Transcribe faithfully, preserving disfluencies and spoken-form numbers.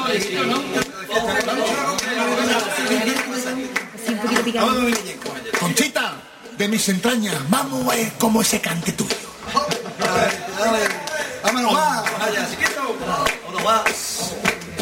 Conchita, de mis entrañas, vamos a ver cómo ese cante tuyo. Vámonos, va. Vaya, chiquito. Vámonos, va.